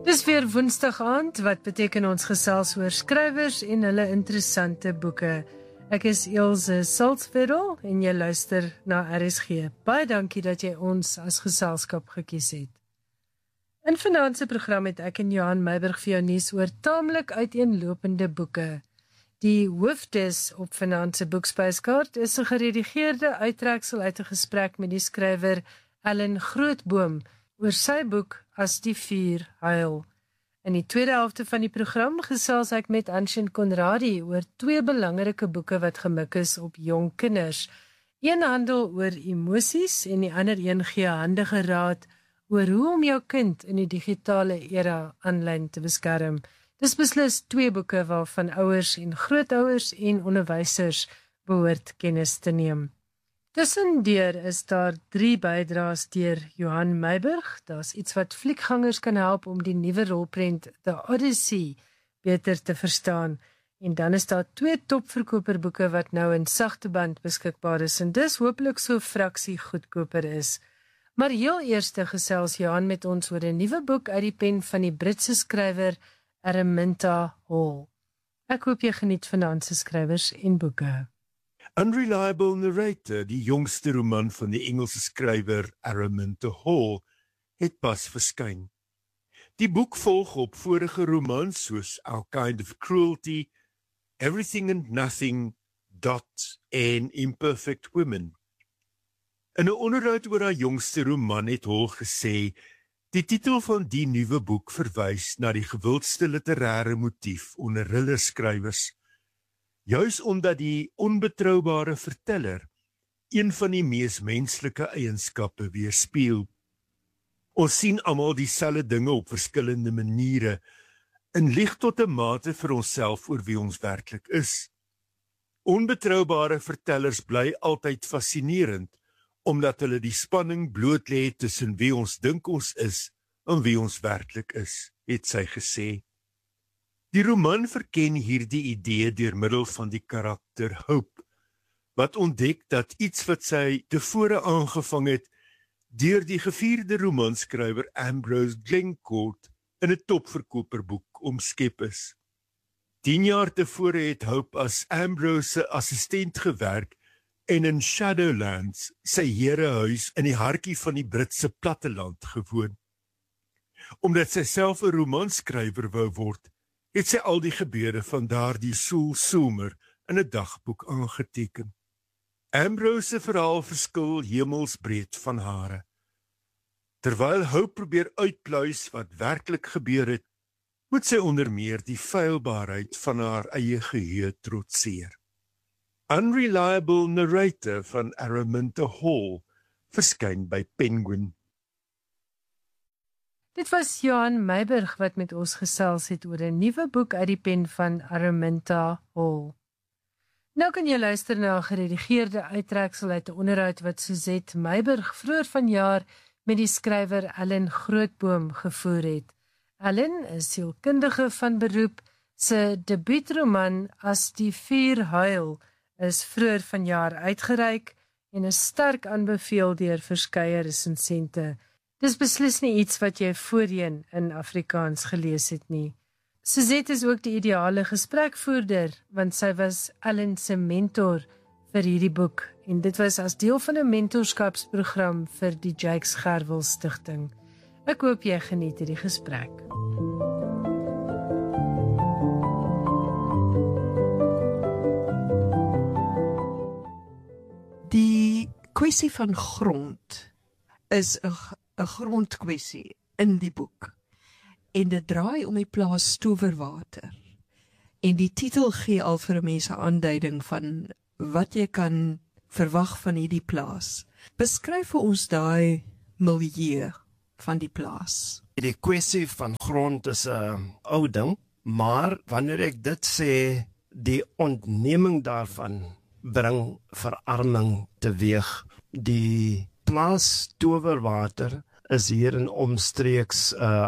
Dis weer Woensdag aand, wat beteken ons gesels oor skrywers en hulle interessante boeke. Ek is Elsje Salzwetel en jy luister na RSG. Baie dankie dat jy ons as geselskap gekies het. In vanaand se program het ek en Johan Meiburg vir jou nuus oor taamlik uiteenlopende boeke. Die hoofdes op vanaand se boekspyskaart is 'n geredigeerde uittreksel uit 'n gesprek met die skrywer Ellen Grootboom oor sy boek As die vuur huil. In die tweede helfte van die program gesels ek met Anshin Conradie oor twee belangrike boeke wat gemik is op jong kinders. Een handel oor emosies en die ander een gee handige raad oor hoe om jou kind in die digitale era aanlyn te beskerm. Dis beslis twee boeke waarvan ouers en grootouers en onderwysers behoort kennis te neem. Tussendeur is daar 3 bydraes deur Johan Meiburg. Daar's iets wat fliekgangers kan help om die nuwe rolprent The Odyssey beter te verstaan. En dan is daar 2 topverkoperboeke wat nou in sagte band beskikbaar is en dis hopelik so fraksie goedkoper is. Maar heel eerste gesels Johan met ons oor 'n nuwe boek uit die pen van die Britse skrywer Araminta Hall. Ek hoop jy geniet vanaand se skrywers en boeke. Unreliable Narrator, die jongste roman van die Engelse skrywer Araminta Hall, het pas verskyn. Die boek volg op vorige romans soos Our Kind of Cruelty, Everything and Nothing, Dot en Imperfect Women. In 'n onderhoud oor haar jongste roman het Hall gesê, die titel van die nuwe boek verwys na die gewildste literêre motief onder thrillerskrywers, juis omdat die onbetroubare verteller een van die mees menslike eienskappe weerspieël. Ons sien almal dieselfde dinge op verskillende maniere en lieg tot 'n mate vir onsself oor wie ons werklik is. Onbetroubare vertellers bly altyd fascinerend, omdat hulle die spanning bloot lê tussen wie ons dink ons is en wie ons werklik is, het sy gesê. Die roman verken hierdie idee deur middel van die karakter Hope, wat ontdek dat iets wat sy tevore aangevang het, deur die gevierde romanskrywer Ambrose Glencourt in 'n topverkoperboek omskep is. 10 jaar tevore het Hope as Ambrose se assistent gewerk en in Shadowlands, sy herehuis in die hartjie van die Britse platteland gewoon. Omdat sy self 'n romanskrywer wou word, het sy al die gebeure van daardie somer in 'n dagboek aangeteken. Ambrose se verhaal verskil hemelsbreed van hare. Terwyl Hope probeer uitpluis wat werklik gebeur het, moet sy onder meer die feilbaarheid van haar eie geheue trotseer. Unreliable Narrator van Araminta Hall verskyn by Penguin. Dit was Johan Meiburg wat met ons gesels het oor 'n nuwe boek uit die pen van Araminta Hall. Nou kan jy luister na 'n geredigeerde uittreksel uit 'n onderhoud wat Suzette Meiburg vroeër vanjaar met die skrywer Ellen Grootboom gevoer het. Ellen is sielkundige van beroep. Sy debuutroman As die vuur huil is vroeër vanjaar uitgereik en is sterk aanbeveel deur verskeie resensente. Dis beslis nie iets wat jy voorheen in Afrikaans gelees het nie. Suzette is ook die ideale gesprekvoerder, want sy was Ellen se mentor vir hierdie boek en dit was as deel van 'n mentorskapsprogram vir die Jakes Gerwel Stichting. Ek hoop jy geniet hierdie gesprek. Die kwessie van grond is 'n grondkwessie in die boek. En dit draai om die plaas Stowerwater. En die titel gee al vir 'n mens 'n aanduiding van wat jy kan verwag van hierdie plaas. Beskryf vir ons daai milieu van die plaas. Die kwessie van grond is 'n ou ding, maar wanneer ek dit sê, die ontneming daarvan bring verarming teweeg. Die plaas Stowerwater is hier in omstreeks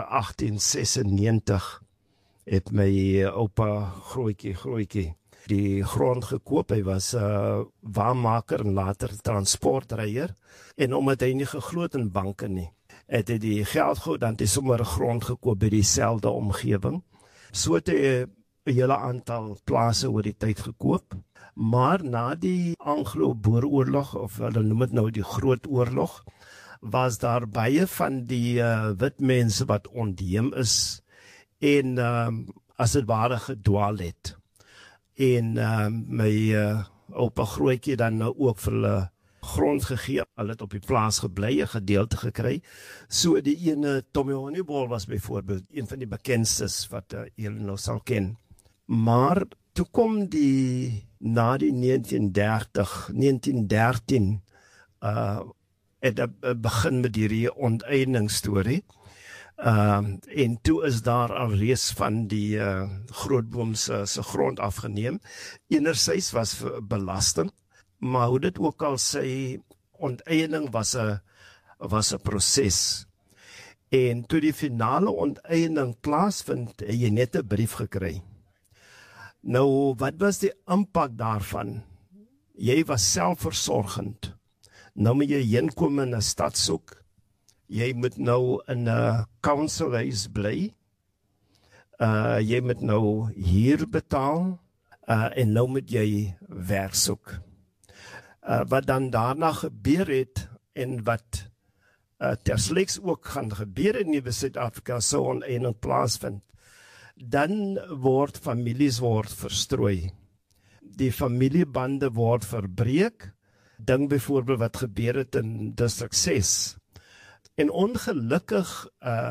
1896 het my oupa grootjie die grond gekoop. Hy was waarmaker en later transportreier en omdat hy nie geglo het in banke nie, Het hy die geld gehad, dan het hy sommer 'n grond gekoop by dieselfde omgewing. So het hy 'n hele aantal plase oor die tyd gekoop. Maar na die Anglo-Boeroorlog, of hulle noem dit nou die Groot Oorlog, was daar baie van die wit mense wat ontheem is en as dit ware gedwaal het. En my oupa grootjie dan nou ook vir hulle grond gegee. Hulle het op die plaas gebly, 'n gedeelte gekry. So die ene Tommy Honeyball was byvoorbeeld een van die bekendstes wat julle nou sal ken. Maar toe kom na die 1913 het begin met die onteieningsstorie. En toe is daar alreeds van die Grootboom se grond afgeneem. Enerzijds was belasting, maar hoe dit ook al sê, onteiening was 'n proses. En toe die finale onteiening plaasvind, het jy net 'n brief gekry. Nou, wat was die impak daarvan? Jy was selfversorgend. Nou moet jy heenkom in 'n stad soek. Jy moet nou in 'n councilhuis bly. Jy moet nou huur betaal. En nou moet jy werk soek. Wat dan daarna gebeur het, en wat terslegs ook gaan gebeur in Suid-Afrika, sou onteiening plaasvind, dan word families verstrooi. Die familiebande word verbreek. Dink byvoorbeeld wat gebeur het in District 6. En ongelukkig,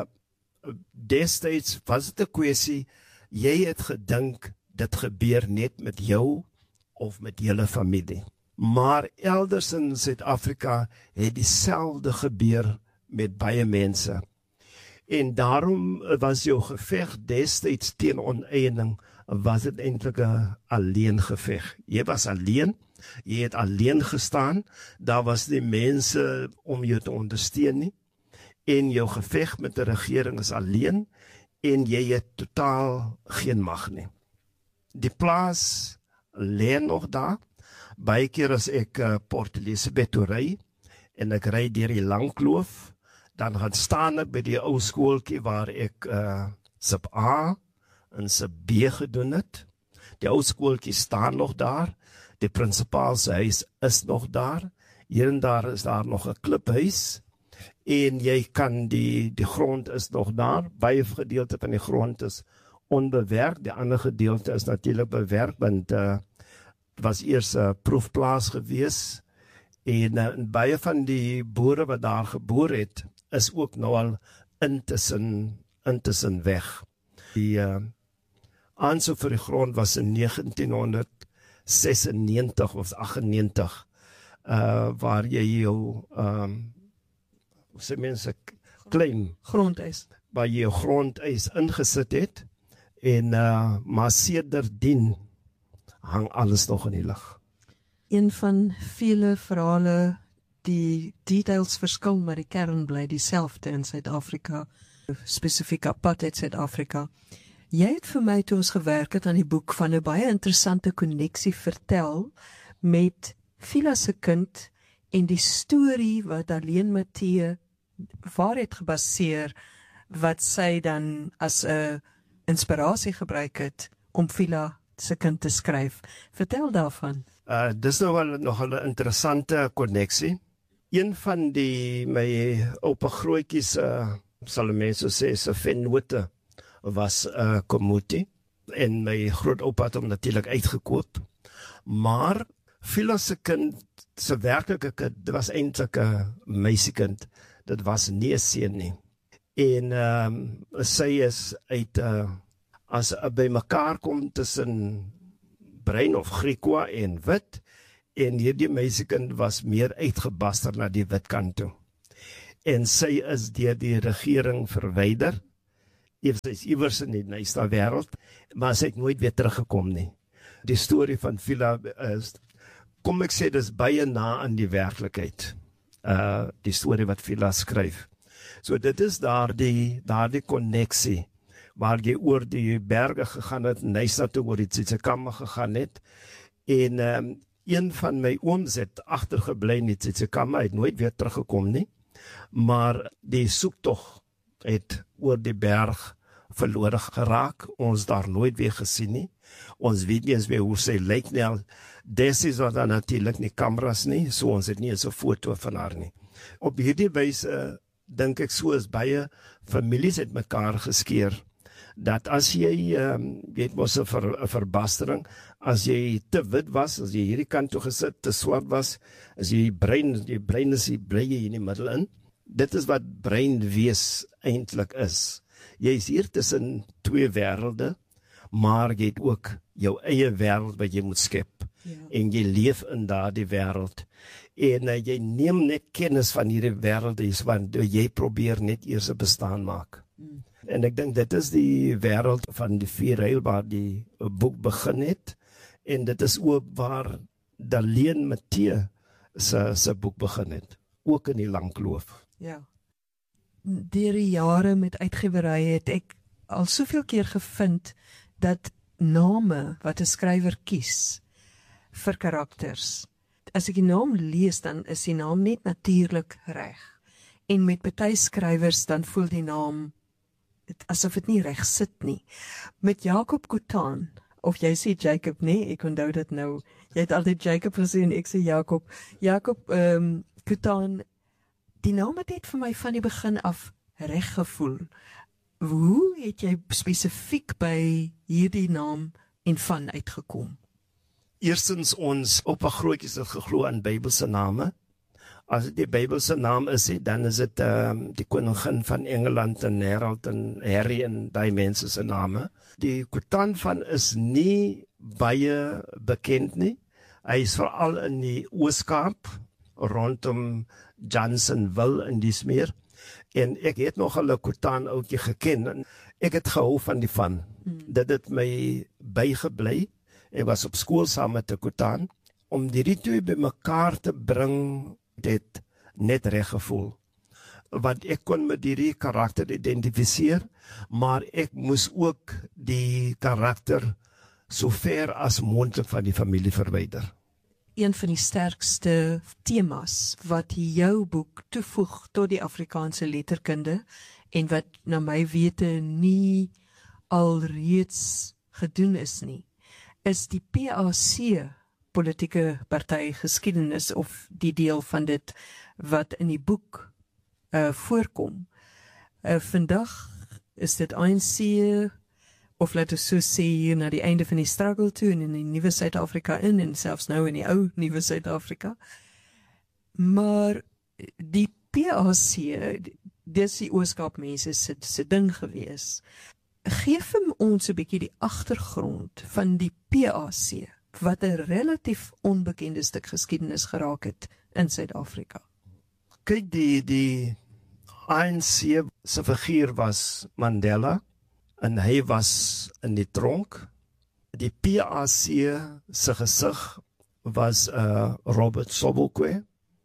destyds was dit 'n kwessie, jy het gedink, dit gebeur net met jou, of met julle familie. Maar elders in Suid-Afrika het dieselfde gebeur met baie mense. En daarom was jou geveg destyds teen onteiening, was dit eintlik 'n alleen geveg. Jy was alleen, jy het alleen gestaan, daar was nie mense om jou te ondersteun nie, en jou geveg met die regering is alleen, en jy het totaal geen mag nie. Die plaas lê nog daar. Baie keer as ek Port Elizabeth toe ry, en ek ry deur die Langkloof, dan gaan staan ek by die ou skooltjie waar ek sub A en sub B gedoen het. Die ou skooltjie staan nog daar, die prinsipaal se huis is nog daar, hier en daar is daar nog 'n kliphuis, en jy kan die grond is nog daar, baie gedeelte van die grond is onbewerk, die ander gedeelte is natuurlik bewerk, want was eers 'n proefplaas gewees, en baie van die boere wat daar geboor het, is ook nou al intussen weg. Die aansoek vir die grond was in 1996 of 98, waar jy jou, sê mense, claim, Grondeis. waar jy jou grondeis ingesit het, en maar sederdien hang alles nog in die lug. Een van vele verhale, die details verskil, maar die kern bly dieselfde in Suid-Afrika, spesifiek apartheid Suid-Afrika. Jy het vir my, toe ons gewerk het aan die boek, van 'n baie interessante konneksie vertel met Phila se kind en die storie wat Arlene Matthee waarheid gebaseer, wat sy dan as 'n inspirasie gebruik het om Phila se kind te skryf. Vertel daarvan. Dis nou nog 'n interessante konneksie. Een van my oupa grootjies, sal mense sê, se vennote was Komuti, en my grootoupa het hom natuurlik uitgekoop. Maar Phila se kind, se werklike kind, dit was eintlik 'n meisiekind. Dit was nie 'n seun nie. En sy is uit as by mekaar kom tussen bruin of Griekwa en wit, en hierdie meisiekind was meer uitgebaster na die wit kant toe. En sy is deur die regering verwyder. Sy is iewers in die nuutste wêreld, maar sy het nooit weer teruggekom nie. Die storie van Phila is, kom ek sê, dis baie na aan die werklikheid. Die storie wat Phila skryf. So dit is daardie konneksie, waar jy oor die berge gegaan het, Nyasa toe oor die Tsitsikamma gegaan het, en een van my ooms het agtergebly in die Tsitsikamma, het nooit weer teruggekom nie, Maar die soektog het oor die berg verlore geraak. Ons daar nooit weer gesien nie. Ons weet nie eens meer hoe sy lyk nie. Destyds was daar natuurlik nie kameras nie, so ons het nie eens 'n foto van haar nie. Op hierdie wyse dink ek soos baie families het mekaar geskeer, dat as jy, weet mos 'n verbastering, as jy te wit was, as jy hierdie kant toe gesit, te swart was, as jy brein is, bly jy in die middel in. Dit is wat breinwees eintlik is. Jy is hier tussen twee wêrelde, maar jy het ook jou eie wêreld wat jy moet skep. Ja. En jy leef in daardie wêreld. En jy neem net kennis van hierdie wêreld, want jy probeer net eers 'n bestaan maak. En ek dink dit is die wêreld van die Vierheil waar die boek begin het. En dit is ook waar Daleen Matthee se boek begin het. Ook in die Langkloof. Ja. Deur die jare met uitgewerye het ek al soveel keer gevind dat name wat 'n skrywer kies vir karakters, as ek die naam lees, dan is die naam net natuurlik reg. En met party skrywers dan voel die naam asof dit nie reg sit nie. Met Jacob Coutan, of jy sê Jacob, nee, ek onthou dit nou. Jy het altyd Jacob gesê en ek sê Jacob. Jacob Coutan, die naam het net vir my van die begin af reg gevoel. Hoe het jy spesifiek by hierdie naam en van uitgekom? Eerstens, ons oupa grootjies het geglo aan Bybelse name. As dit die Bybelse naam is, dan is dit die koningin van Engeland en Harold en Harry en die mense se name. Die Coutan van is nie baie bekend nie. Hy is veral in die Oos-Kaap, rondom Johnsonville en dies meer. En ek het nog 'n Coutan ouetjie geken en ek het gehou van die van. Dit het my bygebly. Ek was op skool saam met 'n Coutan. Om die twee bymekaar te bring, dit net reg gevoel. Want ek kon met die karakter identifiseer, maar ek moes ook die karakter so ver as moontlik van die familie verwyder. Een van die sterkste temas wat jou boek toevoeg tot die Afrikaanse letterkunde en wat na my wete nie alreeds gedoen is nie, is die PAC politieke party geskiedenis, of die deel van dit wat in die boek voorkom. Vandag is dit ANC, of laat ons so sê hier na die einde van die struggle toe en in die nuwe Suid-Afrika en selfs nou in die ou nuwe Suid-Afrika. Maar die PAC, dis die Oos-Kaap mense se ding gewees. Geef hom ons 'n bietjie die agtergrond van die PAC, wat 'n relatief onbekende stuk geskiedenis geraak het in Suid-Afrika. Kyk, die ANC se figuur was Mandela, en hy was in die tronk. Die PAC se gesig was Robert Sobukwe,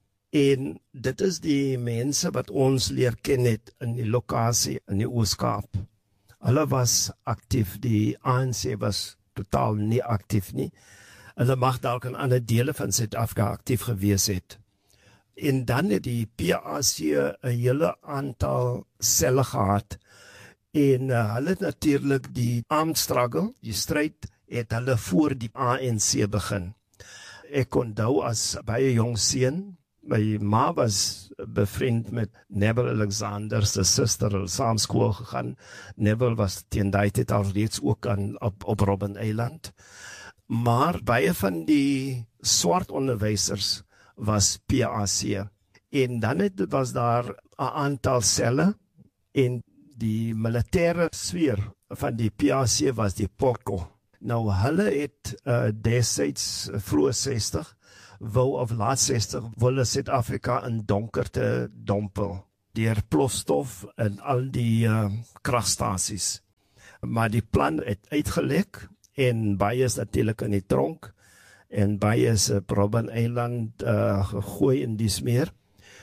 en dit is die mense wat ons leer ken het in die lokasie in die Oos-Kaap. Hulle was aktief, die ANC was totaal nie aktief nie. Hulle mag dalk in ander dele van Suid-Afrika aktief gewees het. En dan het die PAC 'n hele aantal selle gehad. En hulle het natuurlik die armed struggle, die stryd, het hulle voor die ANC begin. Ek onthou as baie jong seun, my ma was bevriend met Neville Alexander se suster, hulle saam skool gegaan. Neville was teen daai tyd al reeds ook op Robben Eiland. Maar baie van die swart onderwysers was PAC. En dan was daar 'n aantal selle, en die militêre sfeer van die PAC was die POCO. Nou hulle het destyds vroeg 60, of laat 60, wil Suid-Afrika in donkerte dompel, deur plofstof en al die kragstasies. Maar die plan het uitgelek, en baie is natuurlik in die tronk, en baie is op Robben Eiland gegooi en dies meer.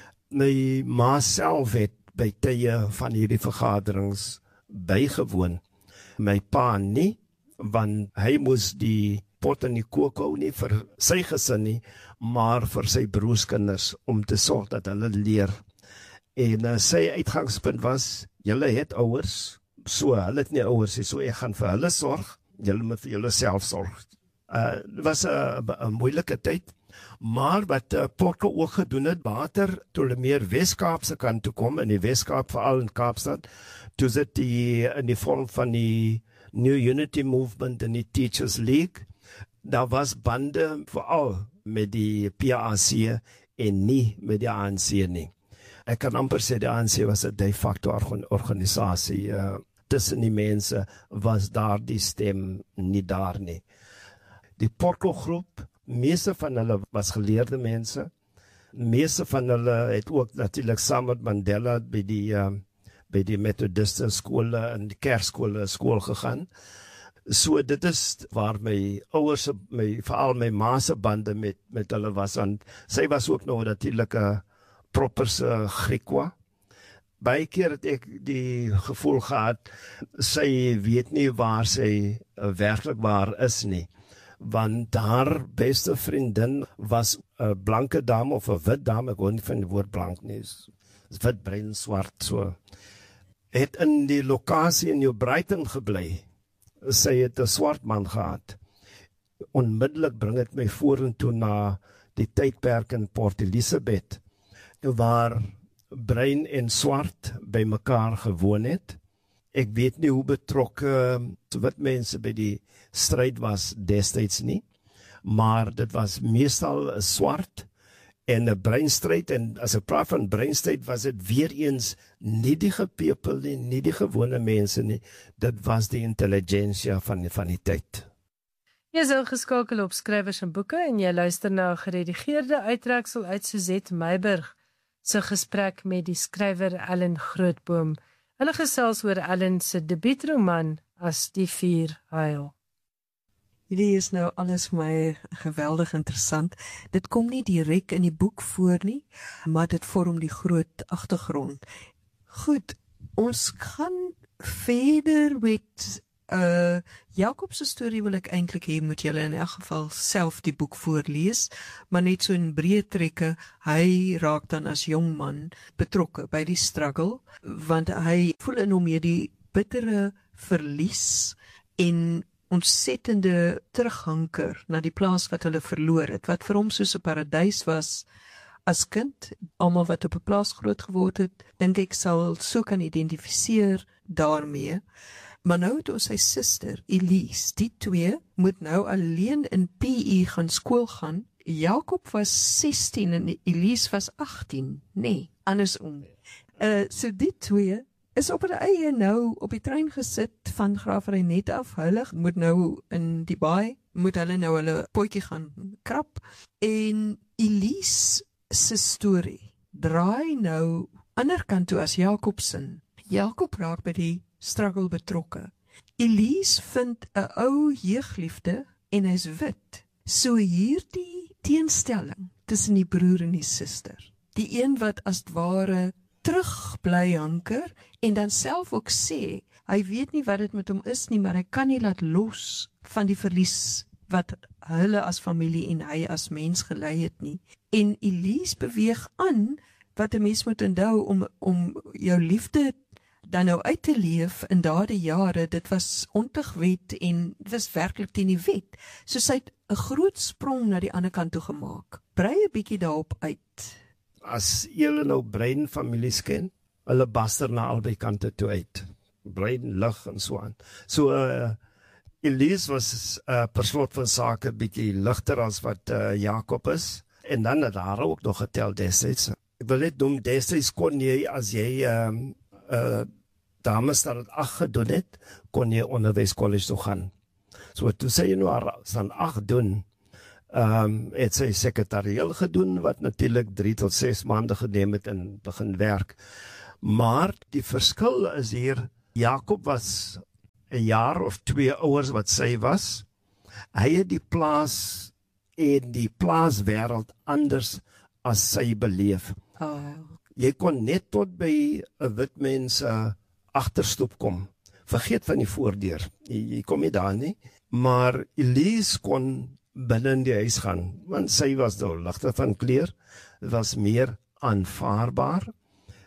My ma self het by tye van hierdie vergaderings bygewoon. My pa nie, want hy moes die pot en die kook hou nie vir sy gesin nie, maar vir sy broerskinders, om te sorg dat hulle leer. En sy uitgangspunt was, julle het ouers, so hulle het nie ouers nie, so ek gaan vir hulle sorg, julle moet vir julle self sorg. Dit was 'n moeilike tyd, maar wat Porco ook gedoen het, later, toe hulle meer Wes-Kaapse kant toe kom, in die Wes-Kaap, veral in Kaapstad, toe sit in die vorm van die New Unity Movement en die Teachers League, daar was bande veral met die PAC en nie met die ANC nie. Ek kan amper sê die ANC was 'n de facto organisasie. Tussen die mense was daar die stem nie daar nie. Die Porco groep, meeste van hulle was geleerde mense. Meeste van hulle het ook natuurlik saam met Mandela by die Methodiste skole en die kerkskole skool gegaan. So dit is waar my ouers, veral my ma se bande met hulle was, want sy was ook nog natuurlik 'n properse Griekwa. Baie keer het ek die gevoel gehad, sy weet nie waar sy werklik waar is nie, want haar beste vriendin was 'n blanke dame of 'n wit dame, ek hoor nie van die woord blank nie, is wit, bruin, swart, so. Het in die lokasie in New Brighton gebly. Sy het 'n swart man gehad. Onmiddellik bring dit my vorentoe na die tydperk in Port Elizabeth, waar bruin en swart by mekaar gewoon het. Ek weet nie hoe betrokke wit mense by die stryd was destyds nie, maar dit was meestal 'n swart en 'n bruin stryd, en as ek praat van bruin stryd, was dit weer eens nie die gepepel nie, nie die gewone mense nie, dit was die intelligensia van die tyd. Jy is ingeskakel op Skrywers en Boeke en jy luister na 'n geredigeerde uittreksel uit Suzette Meiburg se gesprek met die skrywer Ellen Grootboom. Hulle gesels oor Ellen se debuutroman As die vuur huil. Hierdie is nou alles vir my geweldig interessant. Dit kom nie direk in die boek voor nie, maar dit vorm die groot agtergrond. Goed, ons gaan verder met Jakob se storie wil ek eintlik hê moet julle in elk geval self die boek voorlees, maar net so in breë trekke, hy raak dan as jong man betrokke by die struggle, want hy voel in hom hierdie bittere verlies en ontsettende terughanker na die plaas wat hulle verloor het, wat vir hom soos 'n paradys was as kind. Almal wat op 'n plaas groot geword het, dink ek sal so kan identifiseer daarmee. Maar nou het ons sy suster, Elise, die twee moet nou alleen in PE gaan skool gaan. Jakob was 16 en Elise was 18. Nee, andersom. So die twee is op hulle eie nou op die trein gesit van Graafrenet af. Hulle moet nou in die baai, moet hulle nou hulle potjie gaan krap. En Elise se storie draai nou ander kant toe as Jakob se. Jakob raak by die struggle betrokke. Elise vind 'n ou jeugliefde en hy's wit. So hierdie teenstelling tussen die broer en die suster. Die een wat as ware terug bly hanker en dan self ook sê, hy weet nie wat dit met hom is nie, maar hy kan nie laat los van die verlies wat hulle as familie en hy as mens gelei het nie. En Elise beweeg aan, wat 'n mens moet onthou om jou liefde dan nou uit te leef in daardie jare, dit was ontegwet en dit was werklik teen die wet. So sy het 'n groot sprong na die ander kant toe gemaak. Brei 'n bietjie daarop uit. As julle nou Brein families ken, hulle baster na albei kante toe uit. Brein, lig en so aan. So Elise was per slot van sake bietjie ligter as wat Jakob is. En dan het haar ook nog getel destyds. Ek wil net noem, destyds kon jy, as jy dames dat het 8 gedoen het, kon jy onderwyskollege toe gaan. So toe sy nou haar van 8 doen, het sy sekretarieel gedoen, wat natuurlijk 3 tot 6 maande geneem het en begin werk. Maar die verskil is hier, Jakob was 'n jaar of 2 ouers wat sy was. Hy het die plaas en die plaaswêreld anders as sy beleef. Jy kon net tot by 'n wit mens agterstoep kom. Vergeet van die voordeur. Jy kom nie daar nie. Maar Elise kon binne in die huis gaan, want sy was nou ligter van kleur, was meer aanvaarbaar.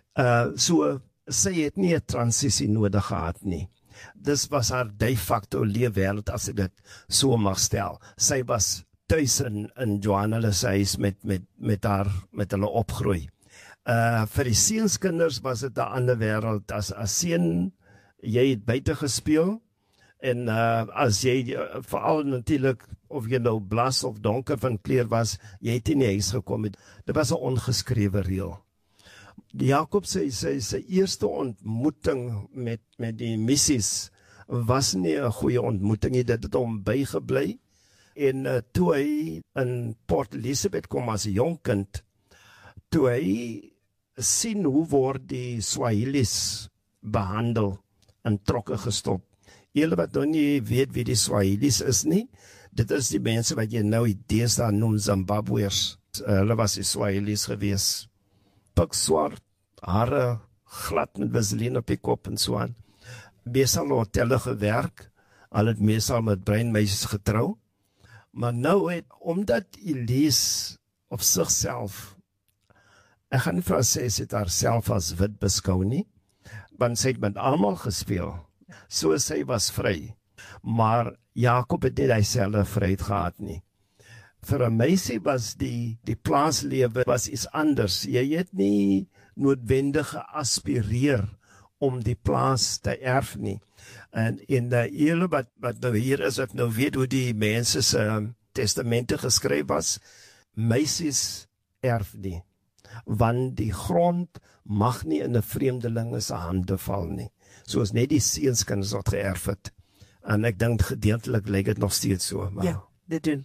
So sy het nie 'n transisie nodig gehad nie. Dis was haar de facto leefwêreld, as ek dit so mag stel. Sy was tuis in Johanna se huis met hulle opgroei. Vir die seunskinders was dit 'n ander wêreld. As seun, jy het buite gespeel, en as jy veral natuurlik of jy nou blas of donker van kleur was, jy het in die huis gekom het. Dit was 'n ongeskrewe reël. Jakob sy eerste ontmoeting met die missies was nie 'n goeie ontmoeting nie. Dit het hom bygebly. En toe hy in Port Elizabeth kom as 'n jong kind, toe hy sien hoe word die Swahilis behandel en trokke gestop. Julle wat nou nie weet wie die Swahilis is nie, dit is die mense wat jy nou deesdae noem Zimbabweërs. Hulle was die Swahilis gewees. Pikswart, hare glad met vaseline op die kop en so aan. Meestal in hotelle gewerk, al het meestal met breinmeisies getrou. Maar nou het, omdat Elise op sigself, ek gaan nie vir haar sê, sy het haarself as wit beskou nie, want sy het met almal gespeel, so sy was vry. Maar Jakob het nie dieselfde vryheid gehad nie. Vir 'n meisie was die plaaslewe was iets anders. Jy het nie noodwendig geaspireer om die plaas te erf nie. En in die hele wat nou hier is, ek nou weet hoe die mense se testamente geskryf was, meisies erf nie, want die grond mag nie in 'n vreemdelinge se hande val nie, soos net die seunskinders wat geërf het. En ek dink gedeeltelik lyk dit nog steeds so. Maar Ja, dit doen.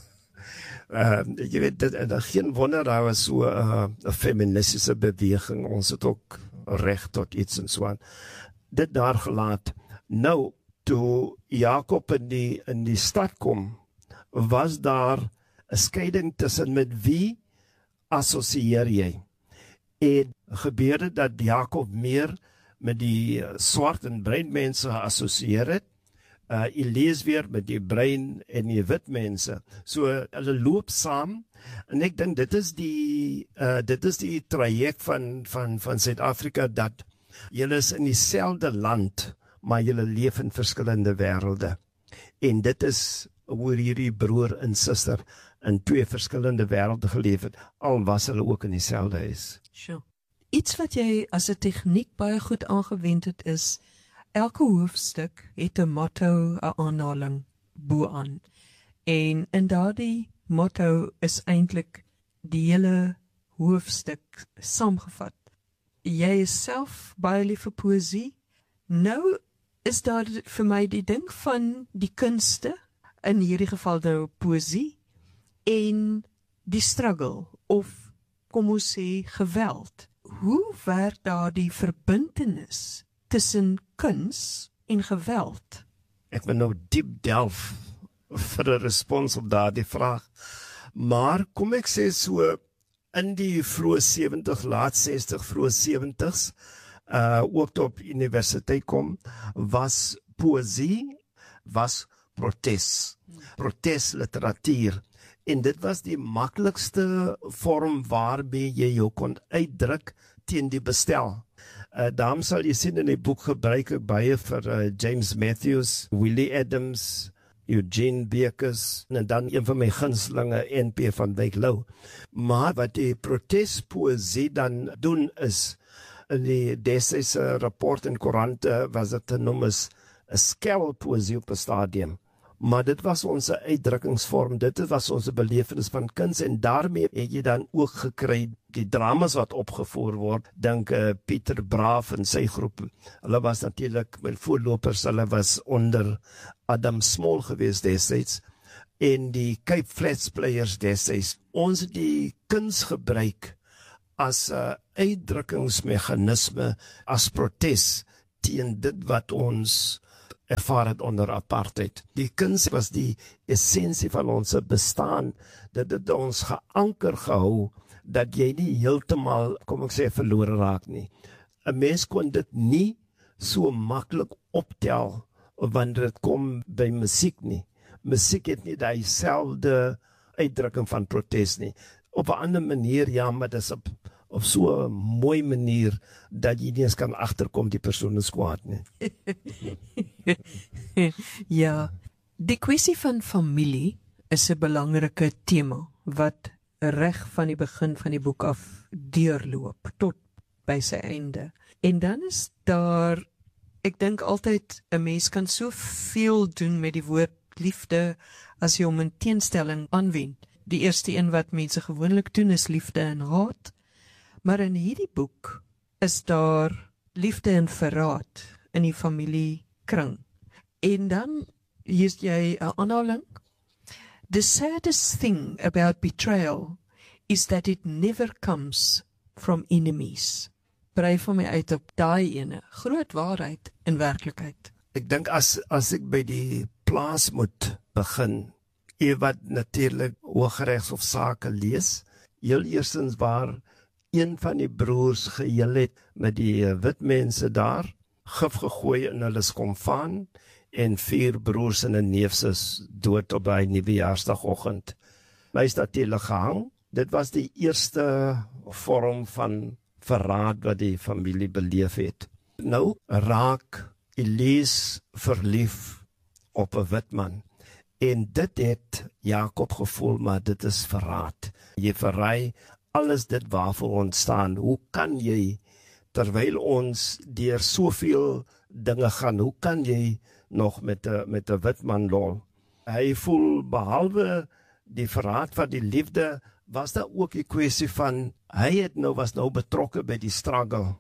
Jy weet, dit geen wonder daar was so 'n feministiese beweging. Ons het ook reg tot iets en so aan. Dit daar gelaat. Nou, toe Jakob in die stad kom, was daar 'n skeiding tussen met wie assosieer jy. En gebeurde dat Jakob meer met die swart en bruin mense geassosieer het. Elise weer met die bruin en die wit mense. So hulle loop saam, en ek dink dit is die traject van Suid-Afrika, dat julle is in dieselfde land, maar julle leef in verskillende wêrelde. En dit is hoe hierdie broer en suster in twee verskillende wêrelde geleef het, al was hulle ook in dieselfde huis. Sure. Iets wat jy as 'n tegniek baie goed aangewend het is, elke hoofstuk het 'n motto, 'n aanhaling bo-aan. En in daardie motto is eintlik die hele hoofstuk saamgevat. Jy is self baie lief vir poësie. Nou is daar vir my die ding van die kunste, in hierdie geval nou poësie, en die struggle, of kom ons sê geweld. Hoe werk daar die verbintenis tussen kuns en geweld? Ek wil nou diep delf vir 'n respons op daardie vraag. Maar kom ek sê so, in die vroeë 70, laat 60, vroeë 70s, ook op universiteit kom, was poësie, was protesliteratuur. En dit was die maklikste vorm waarmee jy jou kon uitdruk teen die bestel. Daarom sal jy sien in die boek gebruik ek baie vir James Matthews, Willie Adams, Eugene Beekes, en dan een van my gunstelinge, N.P. van Wyk Louw. Maar wat die protespoësie dan doen is, in die destydse rapport en koerante was dit te noem as 'n skelpoësie op 'n stadium. Maar dit was ons uitdrukkingsvorm, dit was ons belevenis van kuns, en daarmee het jy dan ook gekry die dramas wat opgevoer word. Dink Pieter Braaf en sy groep, hulle was natuurlik met voorlopers, hulle was onder Adam Small gewees destyds, en die Cape Flats Players destyds. Ons het die kuns gebruik as 'n uitdrukkingsmeganisme, as protes teen dit wat ons ervaar het onder apartheid. Die kuns was die essensie van ons bestaan, dat dit ons geanker gehou, dat jy nie heeltemal, kom ek sê, verlore raak nie. 'n Mens kon dit nie so maklik optel, wanneer dit kom by musiek nie. Musiek het nie dieselfde uitdrukking van protes nie. Op 'n ander manier, ja, maar dis op so 'n mooi manier dat jy nie eens kan agterkom die persoon is kwaad nie. Ja, die kwessie van familie is 'n belangrike tema wat reg van die begin van die boek af deurloop tot by sy einde. En dan is daar, ek dink altyd 'n mens kan soveel doen met die woord liefde as jy hom in teenstelling aanwend. Die eerste een wat mense gewoonlik doen is liefde en haat, maar in hierdie boek is daar liefde en verraad in die familiekring. En dan hier is jy 'n aanhaling. The saddest thing about betrayal is that it never comes from enemies. Brei vir my uit op daai ene. Groot waarheid in werklikheid. Ek dink as ek by die plaas moet begin, wat natuurlik Hooggeregshofsaake lees, heel eerstens waar een van die broers geheel het met die wit mense daar, gif gegooi in hulle skomfaan, en 4 broers en 'n neef is dood op daai nuwejaarsdagoggend. Hy is natuurlik gehang. Dit was die eerste vorm van verraad wat die familie beleef het. Nou raak Elise verlief op 'n wit man. En dit het Jakob gevoel, maar dit is verraad. Jy verraai alles dit waarvoor ons staan. Hoe kan jy, terwyl ons deur soveel dinge gaan, hoe kan jy nog met 'n wit man lol? Hy voel, behalwe die verraad van die liefde, was daar ook 'n kwessie van, hy was nou betrokke by die struggle.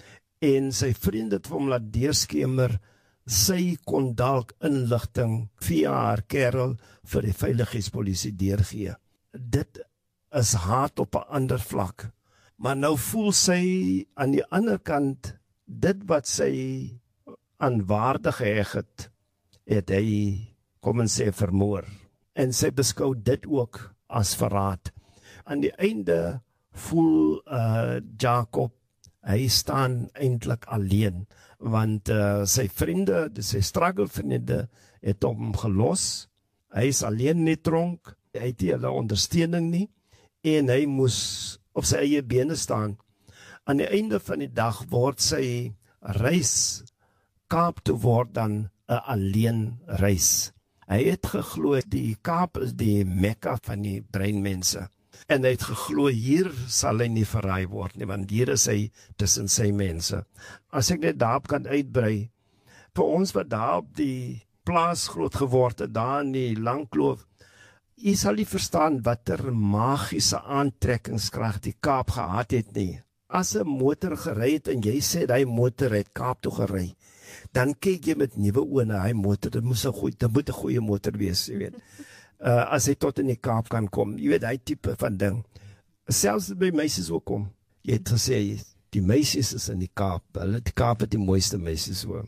En sy vriende het hom laat deurskemer, sy kon dalk inligting via haar kerel vir die veiligheidspolisie deurgee. Dit is haat op 'n ander vlak. Maar nou voel sy aan die ander kant, dit wat sy aan waarde geheg het hy, kom en sê, vermoor. En sy beskou dit ook as verraad. Aan die einde voel Jakob, hy staan eintlik alleen, want sy vriende, sy struggle-vriende, het hom gelos. Hy is alleen in die tronk, hy het nie hulle ondersteuning nie, en hy moes op sy eie bene staan. Aan die einde van die dag word sy reis Kaap toe word dan 'n alleen reis. Hy het geglo die Kaap is die Mekka van die breinmense. En hy het geglo hier sal hy nie verraai word nie, want hier is hy tussen sy mense. As ek net daarop kan uitbrei, vir ons wat daar op die plaas groot geword het, daar in die Langkloof, jy sal nie verstaan watter magiese aantrekkingskrag die Kaap gehad het nie. As 'n motor gery het en jy sê hy motor het Kaap toe gery, dan kyk jy met nuwe oë na hy motor. Dit moet 'n goeie motor wees, jy weet. As hy tot in die Kaap kan kom, jy weet, hy tipe van ding. Selfs by meisies ook kom. Jy het gesê die meisies is in die Kaap. Die Kaap het die mooiste meisies hoor.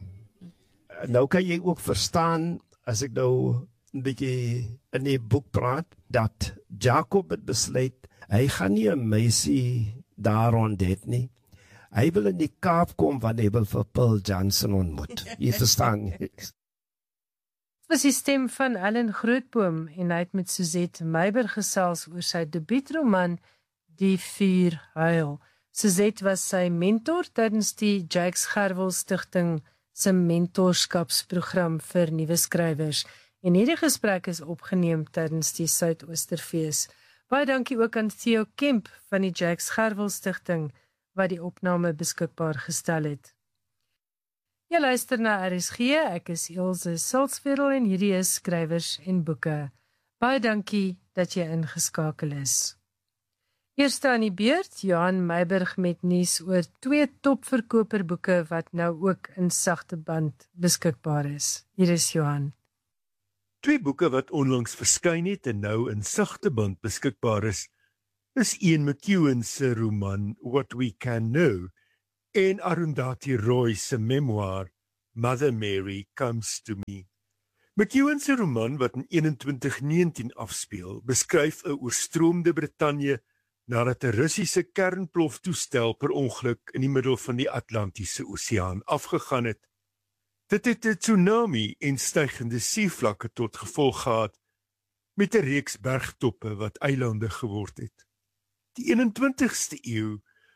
Nou kan jy ook verstaan, as ek nou 'n bietjie in die boek praat, dat Jakob het besluit, hy gaan nie 'n meisie daar ontdek nie. Hy wil in die Kaap kom, want hy wil vir Paul Johnson ontmoet. Jy verstaan nie. Dit was die stem van Ellen Grootboom en hy het met Suzette Meiberg gesels oor sy debuutroman Die Vuur Huil. Suzette was sy mentor tydens die Jakes Gerwel Stichting se mentorskapsprogram vir nuwe skrywers. En hierdie gesprek is opgeneem tydens die Suidoosterfees. Baie dankie ook aan Theo Kemp van die Jakes Gerwel Stichting wat die opname beskikbaar gestel het. Jy luister na RSG, ek is Elsje Salzwetel en hierdie is Skrywers en Boeke. Baie dankie dat jy ingeskakel is. Eerste aan die beurt, Johan Meiberg met nuus oor 2 topverkoperboeke wat nou ook in sagte band beskikbaar is. Hier is Johan. 2 boeke wat onlangs verskyn het en nou in sagte band beskikbaar is Ian McEwan se roman What We Can Know en Arundhati Roy se memoir Mother Mary Comes to Me. McEwan se roman wat in 2119 afspeel, beskryf 'n oorstroomde Brittanje nadat 'n Russiese kernploftoestel per ongeluk in die middel van die Atlantiese Oseaan afgegaan het. Dit het 'n tsunami en stygende seevlakke tot gevolg gehad, met 'n reeks bergtoppe wat eilande geword het. Die 21ste eeu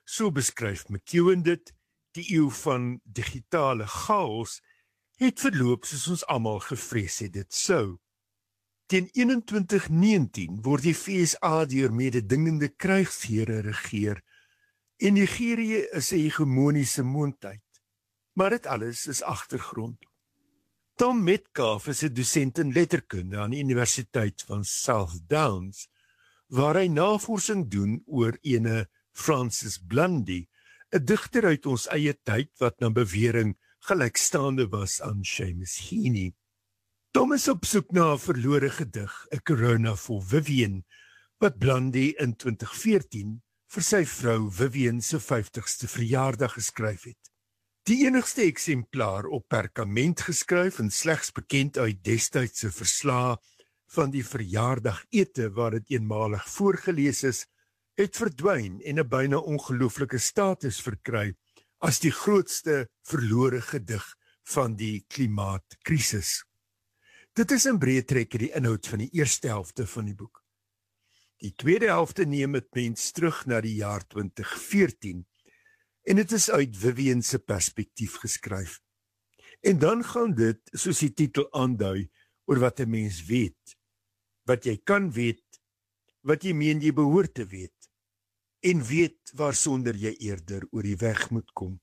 So beskryf McEwan dit, die eeu van digitale chaos het verloop soos ons almal gevrees het dit sou. Teen 2119 word die FSA deur mededingende krygsheere regeer en Nigerië is 'n hegemoniese moondheid. Maar dit alles is agtergrond. Tom Metcalf is 'n dosent in letterkunde aan die Universiteit van South Downs, waar hy navorsing doen oor ene Francis Blundy, 'n digter uit ons eie tyd wat na bewering gelykstaande was aan Seamus Heaney. Tom is op soek na 'n verlore gedig, 'n Corona for Vivian, wat Blundy in 2014 vir sy vrou Vivian se 50ste verjaardag geskryf het. Die enigste eksemplaar op perkament geskryf en slegs bekend uit destydse verslae van die verjaardagete waar dit eenmalig voorgeles is, het verdwyn en 'n byna ongelooflike status verkry as die grootste verlore gedig van die klimaatkrisis. Dit is in breë trekke die inhoud van die eerste helfte van die boek. Die tweede helfte neem dit mens terug na die jaar 2014 en dit is uit Vivian se perspektief geskryf. En dan gaan dit, soos die titel aandui, oor wat 'n mens weet, wat jy kan weet, wat jy meen jy behoort te weet, en weet waarsonder jy eerder oor die weg moet kom.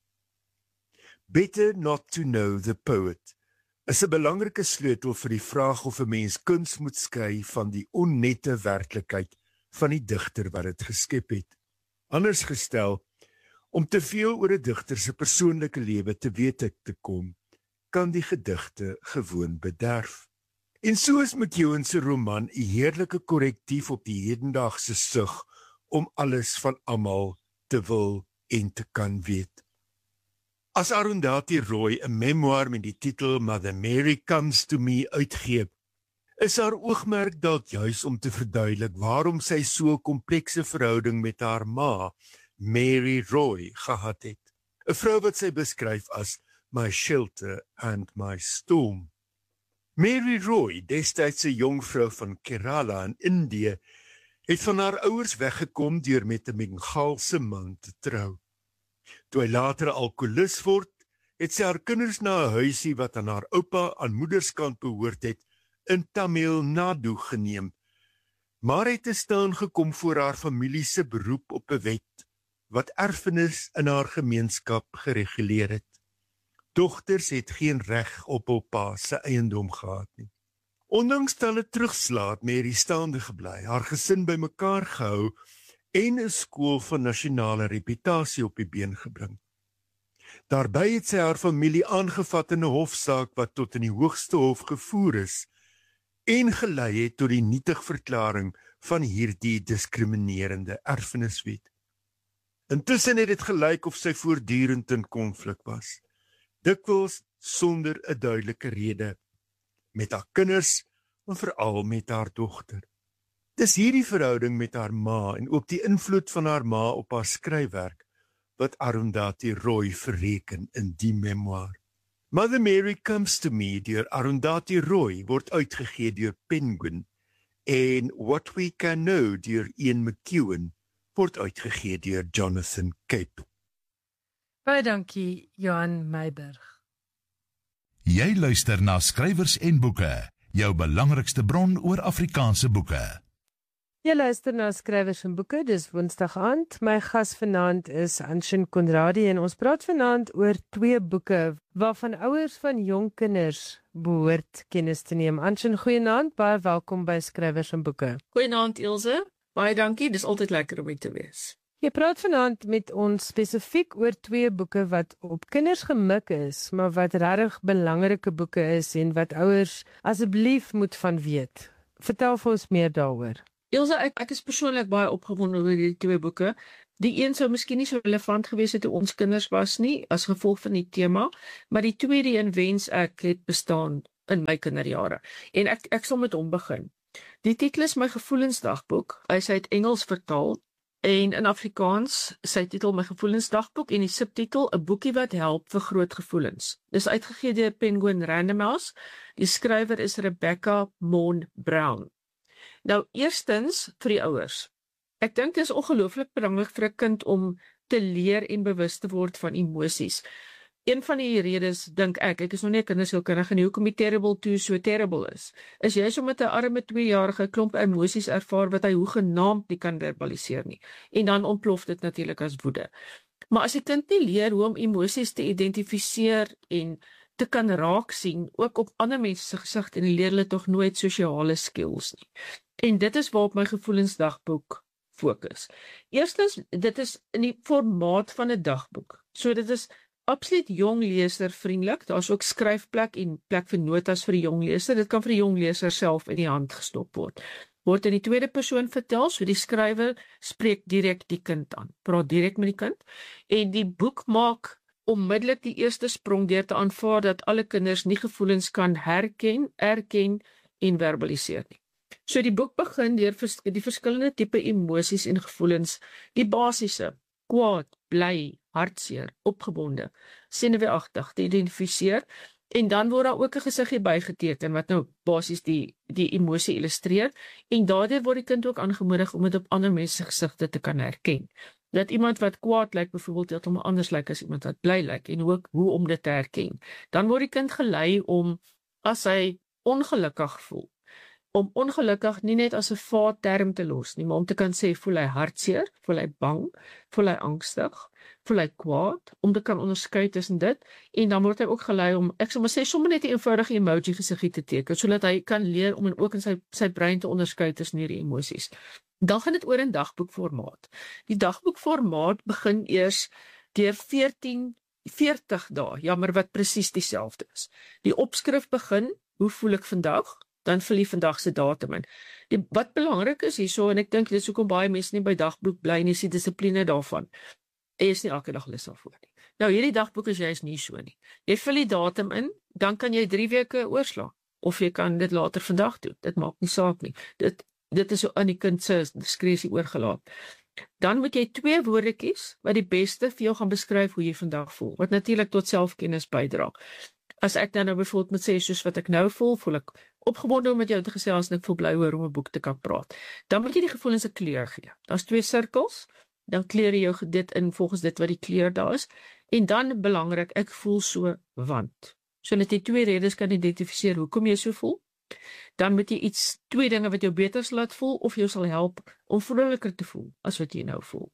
Better not to know the poet is 'n belangrike sleutel vir die vraag of 'n mens kuns moet skei van die onnette werklikheid van die digter wat dit geskep het. Anders gestel, om te veel oor 'n digter se persoonlike lewe te weet te kom, kan die gedigte gewoon bederf. En so is McEwan se roman 'n heerlike korrektief op die hedendaagse sug om alles van almal te wil en te kan weet. As Arundhati Roy 'n memoir met die titel Mother Mary Comes to Me uitgee, is haar oogmerk dalk juis om te verduidelik waarom sy so 'n komplekse verhouding met haar ma, Mary Roy, gehad het. 'n Vrou wat sy beskryf as my shelter and my storm. Mary Roy, destyds 'n jong vrou van Kerala in Indië, het van haar ouers weggekom deur met 'n Bengaalse man te trou. Toe hy later 'n alkoholist word, het sy haar kinders na 'n huisie wat aan haar oupa aan moederskant behoort het, in Tamil Nadu geneem, maar het te staan gekom voor haar familie se beroep op 'n wet wat erfenis in haar gemeenskap gereguleer het. Dogters het geen reg op hul pa se eiendom gehad nie. Ondanks hulle terugslaat Mary staande gebly, haar gesin bymekaar gehou en 'n skool van nasionale reputasie op die been gebring. Daarby het sy haar familie aangevat in 'n hofsaak wat tot in die hoogste hof gevoer is en gelei het tot die nietigverklaring van hierdie diskriminerende erfeniswet. Intussen het dit gelyk of sy voortdurend in konflik was, dikwels sonder 'n duidelike rede, met haar kinders en veral met haar dogter. Dis hierdie verhouding met haar ma en ook die invloed van haar ma op haar skryfwerk wat Arundhati Roy verreken in die memoir. Mother Mary Comes to Me deur Arundhati Roy word uitgegee deur Penguin en What We Can Know deur Ian McEwan word uitgegee deur Jonathan Cape. Baie dankie, Johan Meiburg. Jy luister na Skrywers en Boeke, jou belangrikste bron oor Afrikaanse boeke. Jy luister na Skrywers en Boeke, dis Woensdag aand. My gas vanaand is Anshin Conradie en ons praat vanaand oor 2 boeke waarvan ouers van jong kinders behoort kennis te neem. Anshin, goeienaand, baie welkom by Skrywers en Boeke. Goeienaand Ilse, baie dankie, dis altyd lekker om hier te wees. Jy praat vanaand met ons spesifiek oor 2 boeke wat op kinders gemik is, maar wat regtig belangrike boeke is en wat ouers asseblief moet van weet. Vertel vir ons meer daaroor. Ilse, ek is persoonlik baie opgewonde oor die 2 boeke. Die een sou miskien nie so relevant gewees het toe ons kinders was nie, as gevolg van die tema, maar die tweede een wens ek het bestaan in my kinderjare. En ek sal met hom begin. Die titel is My Gevoelensdagboek. Hy is uit Engels vertaal. En in Afrikaans, sy titel My Gevoelensdagboek en die subtitel 'n boekie wat help vir groot gevoelens. Dis uitgegee deur Penguin Random House. Die skrywer is Rebecca Mon Brown. Nou eerstens vir die ouers. Ek dink dit is ongelooflik belangrik vir 'n kind om te leer en bewus te word van emosies. Een van die redes, dink ek is nog nie 'n kindersielkundige nie, hoekom die terrible 2 so terrible is jy so met 'n arme 2-jarige klomp emosies ervaar wat hy hoegenaamd nie kan verbaliseer nie. En dan ontplof dit natuurlik as woede. Maar as 'n kind nie leer hoe om emosies te identifiseer en te kan raak sien, ook op ander mense se gesig, en leer hulle tog nooit sosiale skills nie. En dit is waarop my gevoelensdagboek fokus. Eerstens, dit is in die formaat van 'n dagboek. So dit is absoluut jong leser vriendelik. Daar's ook skryfplek en plek vir notas vir die jong leser. Dit kan vir die jong leser self in die hand gestop word. Word in die tweede persoon vertel, so die skrywer spreek direk die kind aan, praat direk met die kind. En die boek maak onmiddellik die eerste sprong deur te aanvaar dat alle kinders nie gevoelens kan herken, erken en verbaliseer nie. So die boek begin deur die verskillende tipe emosies en gevoelens, die basiese, kwaad, bly, hartseer, opgebonde, senuweeagtig te identifiseer, en dan word daar ook 'n gesiggie bygeteken wat nou basies die emosie illustreer, en daardeur word die kind ook aangemoedig om dit op ander mense se gesigte te kan herken. Dat iemand wat kwaad lyk byvoorbeeld heeltemal anders lyk as iemand wat bly lyk, en ook hoe om dit te herken. Dan word die kind gelei om, as hy ongelukkig voel, om ongelukkig nie net as 'n vaatterm te los nie, maar om te kan sê, voel hy hartseer, voel hy bang, voel hy angstig, voel hy kwaad, om te kan onderskei tussen dit, en dan word hy ook gelei om, ek sal maar sê, sommer net 'n eenvoudige emoji gesiggie te teken, sodat hy kan leer om ook in sy brein te onderskei tussen hierdie emosies. Dan gaan dit oor in dagboekformaat. Die dagboekformaat begin eers deur 40 dae, jammer wat presies dieselfde is. Die opskrif begin, hoe voel ek vandag? Dan vul jy vandag se datum in. Wat belangrik is hierso, en ek dink dit is hoekom baie mense nie by dagboek bly nie, is die dissipline daarvan. Jy is nie elke dag lus daarvoor nie. Nou hierdie dagboek is jy nie so nie. Jy vul die datum in, dan kan jy 3 weke oorslaan, of jy kan dit later vandag doen. Dit maak nie saak nie. Dit is so aan die kind se diskresie oorgelaat. Dan moet jy 2 woorde kies wat die beste vir jou gaan beskryf hoe jy vandag voel, wat natuurlik tot selfkennis bydra. As ek dan nou byvoorbeeld moet sê, soos wat ek nou voel ek opgewonde om met jou te gesels en ek voel bly oor om 'n boek te kan praat. Dan moet jy die gevoelens 'n kleur gee. Daar's 2 sirkels, dan kleur jy jou dit in volgens dit wat die kleur daar is. En dan belangrik, ek voel so want. So dat jy 2 redes kan identifiseer hoekom jy so voel. Dan moet jy 2 dinge wat jou beter sal laat voel of jou sal help om vroliker te voel as wat jy nou voel.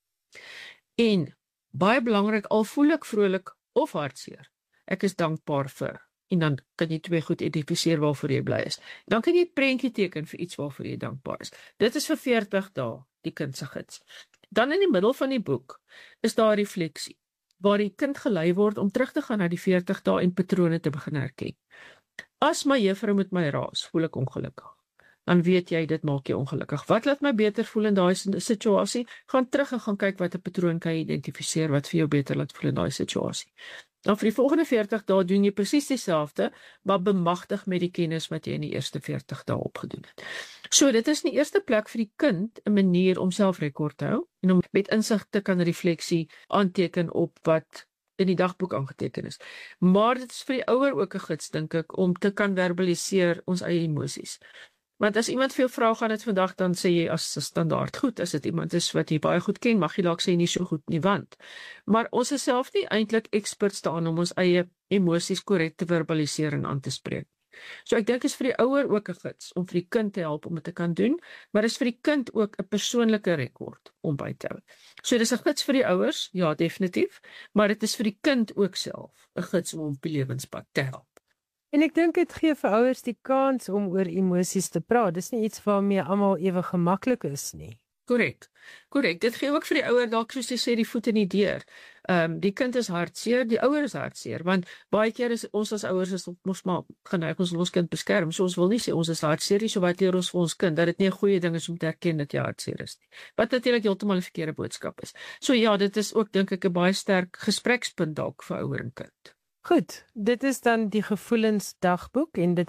En baie belangrik, al voel ek vrolik of hartseer, ek is dankbaar vir. En dan kan jy 2 goed identifiseer waarvoor jy bly is. Dan kan jy 'n prentjie teken vir iets waarvoor jy dankbaar is. Dit is vir 40 dae die kind se gids. Dan in die middel van die boek is daar 'n refleksie waar die kind gelei word om terug te gaan na die 40 dae en patrone te begin herken. As my juffrou met my raas, voel ek ongelukkig. Dan weet jy, dit maak jou ongelukkig. Wat laat my beter voel in daai situasie? Gaan terug en gaan kyk wat 'n patroon kan jy identifiseer wat vir jou beter laat voel in daai situasie. Dan vir die volgende 40 dae doen jy presies dieselfde, maar bemagtig met die kennis wat jy in die eerste 40 dae opgedoen het. So dit is in die eerste plek vir die kind 'n manier om selfrekord te hou en om met insig te kan refleksie aanteken op wat in die dagboek aangeteken is. Maar dit is vir die ouer ook 'n gids, dink ek, om te kan verbaliseer ons eie emosies. Want as iemand veel vra gaan dit vandag, dan sê jy as 'n standaard goed. As dit iemand is wat jy baie goed ken, mag jy dalk sê nie so goed nie, want. Maar ons is self nie eintlik experts daarin om ons eie emosies korrek te verbaliseer en aan te spreek. So ek dink is vir die ouer ook 'n gids om vir die kind te help om dit te kan doen, maar is vir die kind ook 'n persoonlike rekord om by te hou. So dis 'n gids vir die ouers, ja definitief, maar dit is vir die kind ook self 'n gids om op die lewenspad te help. En ek dink dit gee vir ouers die kans om oor emosies te praat. Dis nie iets waarmee almal ewe gemaklik is nie. Korrek. Dit gee ook vir die ouer dalk soos jy sê die voet in die deur. Die kind is hartseer, die ouer is hartseer, want baie keer is ons as ouers is ons maar geneig ons kind beskerm. So ons wil nie sê ons is hartseer nie, so wat leer ons vir ons kind dat dit nie 'n goeie ding is om te erken dat jy hartseer is nie. Wat natuurlik heeltemal 'n verkeerde boodskap is. So ja, dit is ook dink ek 'n baie sterk gesprekspunt dalk vir ouer en kind. Goed, dit is dan die gevoelensdagboek en dit